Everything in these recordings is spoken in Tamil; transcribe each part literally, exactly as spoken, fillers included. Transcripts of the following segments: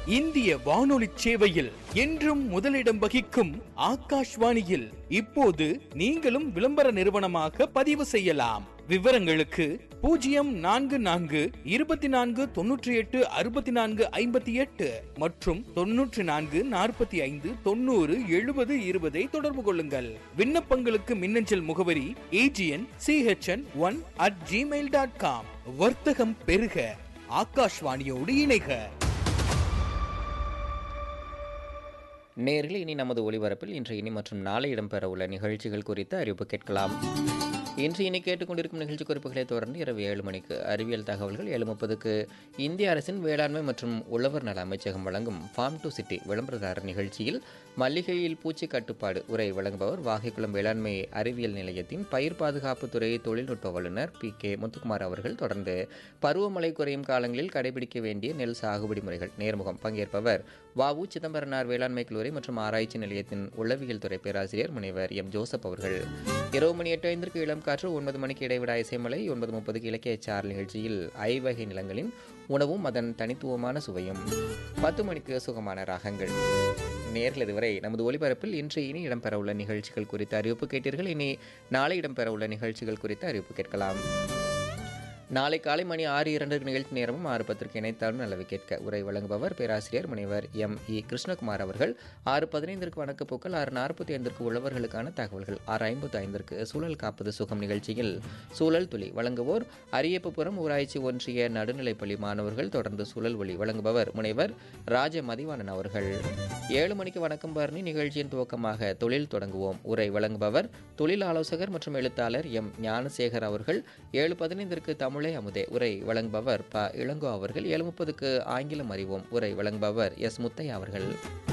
இந்திய வானொலி சேவையில் என்றும் முதலிடம் வகிக்கும் ஆகாஷ்வாணியில் இப்போது நீங்களும் விளம்பர நிறுவனமாக பதிவு செய்யலாம். விவரங்களுக்கு பூஜ்ஜியம் நான்கு நான்கு இருபத்தி நான்கு தொன்னூற்றி எட்டு அறுபத்தி நான்கு ஐம்பத்தி எட்டு மற்றும் தொன்னூற்றி நான்கு நாற்பத்தி ஐந்து தொண்ணூறு எழுபது இருபதை தொடர்பு கொள்ளுங்கள். விண்ணப்பங்களுக்கு மின்னஞ்சல் முகவரி AGN CHN one at Gmail dot com. வர்த்தகம் பெருக, ஆகாஷ்வாணியோடு இணைக. நேரில் இனி நமது ஒளிபரப்பில் இன்று இனி மற்றும் நாளை இடம்பெற உள்ள நிகழ்ச்சிகள் குறித்து அறிவிப்பு கேட்கலாம். இன்று இனி கேட்டுக்கொண்டிருக்கும் நிகழ்ச்சி குறிப்புகளை தொடர்ந்து இரவு ஏழு மணிக்கு அறிவியல் தகவல்கள், ஏழு முப்பதுக்கு இந்திய அரசின் வேளாண்மை மற்றும் உழவர் நல அமைச்சகம் வழங்கும் ஃபார்ம் டு சிட்டி விளம்பரதாரர் நிகழ்ச்சியில் மல்லிகையில் பூச்சி கட்டுப்பாடு உரை வழங்குபவர் வாகைக்குளம் வேளாண்மை அறிவியல் நிலையத்தின் பயிர் பாதுகாப்பு துறை தொழில்நுட்ப வல்லுநர் பி கே முத்துக்குமார் அவர்கள். தொடர்ந்து பருவமழை குறையும் காலங்களில் கடைபிடிக்க வேண்டிய நெல் சாகுபடி முறைகள் நேர்முகம். பங்கேற்பவர் வாவு சிதம்பரனார் வேளாண்மை கல்லூரி மற்றும் ஆராய்ச்சி நிலையத்தின் உளவியல் துறை பேராசிரியர் முனைவர் எம் ஜோசப் அவர்கள். இரவு மணி எட்டு ஐந்திற்கு இளம் காற்று, ஒன்பது மணிக்கு இடைவிடா இசைமலை, ஒன்பது முப்பதுக்கு இலக்கிய சார் நிகழ்ச்சியில் ஐவகை நிலங்களின் உணவும் அதன் தனித்துவமான சுவையும், பத்து மணிக்கு சுகமான ராகங்கள். நேரில் இதுவரை நமது ஒலிபரப்பில் இன்று இனி இடம்பெறவுள்ள நிகழ்ச்சிகள் குறித்த அறிவிப்பு கேட்டீர்கள். இனி நாளை இடம்பெறவுள்ள நிகழ்ச்சிகள் குறித்த அறிவிப்பு கேட்கலாம். நாளை காலை மணி ஆறு இரண்டுக்கு நிகழ்ச்சி நேரமும் ஆறு பத்திற்கு இணைத்தாலும் நல்லவை கேட்க உரை வழங்குபவர் பேராசிரியர் முனைவர் எம் இ கிருஷ்ணகுமார் அவர்கள். ஆறு பதினைந்திற்கு வணக்கப்போக்கள், ஆறு நாற்பத்தி ஐந்திற்கு உழவர்களுக்கான தகவல்கள், ஆறு ஐம்பத்தி ஐந்திற்கு சூழல் காப்பது சுகம் நிகழ்ச்சியில் சூழல் துளி வழங்குவோர் அரியப்புபுரம் ஊராட்சி ஒன்றிய நடுநிலைப்பள்ளி மாணவர்கள். தொடர்ந்து சூழல் ஒளி வழங்குபவர் முனைவர் ராஜ மதிவாணன் அவர்கள். ஏழு மணிக்கு வணக்கம் பரணி நிகழ்ச்சியின் துவக்கமாக தொழில் தொடங்குவோம் உரை வழங்குபவர் தொழில் ஆலோசகர் மற்றும் எழுத்தாளர் எம் ஞானசேகர் அவர்கள். ஏழு பதினைந்திற்கு தமிழை அமுதே உரை வழங்குபவர் ப இளங்கோ அவர்கள். ஏழு முப்பதுக்கு ஆங்கிலம் அறிவோம் உரை வழங்குபவர் எஸ் முத்தையா அவர்கள்.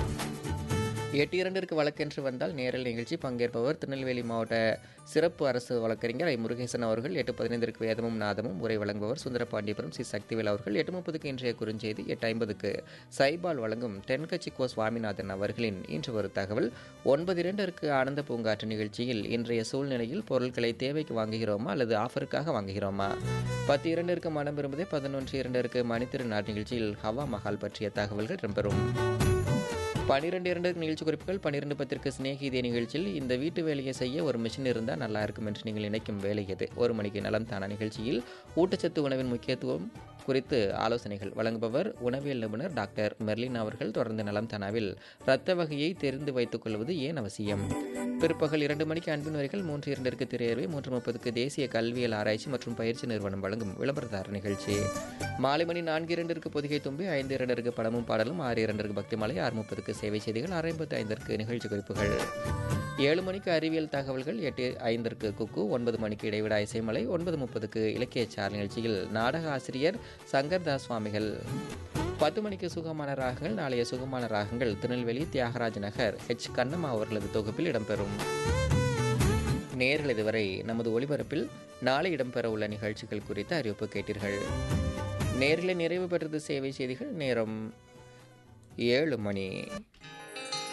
எட்டு இரண்டிற்கு வழக்கென்று வந்தால் நேரல் நிகழ்ச்சி. பங்கேற்பவர் திருநெல்வேலி மாவட்ட சிறப்பு அரசு வழக்கறிஞர் ஐ முருகேசன் அவர்கள். எட்டு பதினைந்திற்கு வேதமும் நாதமும் உரை வழங்குபவர் சுந்தரபாண்டியபுரம் சி சக்திவேல் அவர்கள். எட்டு முப்பதுக்கு இன்றைய குறுஞ்செய்தி. எட்டு ஐம்பதுக்கு சைபால் வழங்கும் தென்கட்சி கோ சுவாமிநாதன் அவர்களின் இன்று ஒரு தகவல். ஒன்பது இரண்டிற்கு ஆனந்த பூங்காற்று நிகழ்ச்சியில் இன்றைய சூழ்நிலையில் பொருட்களை தேவைக்கு வாங்குகிறோமா அல்லது ஆஃபருக்காக வாங்குகிறோமா. பத்து இரண்டிற்கு மனம் விரும்புதே. பதினொன்று இரண்டிற்கு மணித்திருநாள் நிகழ்ச்சியில் ஹவா மஹால் பற்றிய தகவல்கள் இடம்பெறும். பன்னிரெண்டு இரண்டுக்கு நிகழ்ச்சி குறிப்புகள். பன்னிரெண்டு பத்திற்கு சிநேகிதே நிகழ்ச்சியில் இந்த வீட்டு வேலையை செய்ய ஒரு மிஷின் இருந்தால் நல்லா இருக்கும் என்று நீங்கள் நினைக்கும் வேலை எது. ஒரு மணிக்கு நலம் தானா நிகழ்ச்சியில் ஊட்டச்சத்து உணவின் முக்கியத்துவம் குறித்து ஆலோசனைகள் வழங்குபவர் உணவியல் நிபுணர் டாக்டர் மெர்லின் அவர்கள். தொடர்ந்து நலம் தானாவில் இரத்த வகையை தெரிந்து வைத்துக் கொள்வது ஏன் அவசியம். பிற்பகல் இரண்டு மணிக்கு அன்பின் வரிகள். மூன்று இரண்டிற்கு திரையர்வை. மூன்று முப்பதுக்கு தேசிய கல்வியல் ஆராய்ச்சி மற்றும் பயிற்சி நிறுவனம் வழங்கும் விளம்பரதார நிகழ்ச்சி. மாலை மணி நான்கு இரண்டிற்கு பொதிகை தும்பி. ஐந்து இரண்டிற்கு படமும் பாடலும். ஆறு இரண்டிற்கு பக்திமலை. ஆறு முப்பதுக்கு சேவை செய்திகள். ஆறு ஐம்பத்தி ஐந்திற்கு நிகழ்ச்சி குறிப்புகள். ஏழு மணிக்கு அறிவியல் தகவல்கள். எட்டு ஐந்திற்கு குக்கு. ஒன்பது மணிக்கு இடைவிடா இசைமலை. ஒன்பது முப்பதுக்கு இலக்கிய சார் நிகழ்ச்சியில் நாடக ஆசிரியர் சங்கர்தாஸ் சுவாமிகள். பத்து மணிக்கு சுகமான ராகங்கள். நாளைய சுகமான ராகங்கள் திருநெல்வேலி தியாகராஜ நகர் ஹெச் கண்ணம்மா அவர்களது தொகுப்பில் இடம்பெறும். நேர்கள் இதுவரை நமது ஒளிபரப்பில் நாளை இடம்பெற உள்ள நிகழ்ச்சிகள் குறித்த அறிவிப்பு கேட்டீர்கள். நேரில் நிறைவு பெற்றது சேவை செய்திகள். நேரம் ஏழு மணி.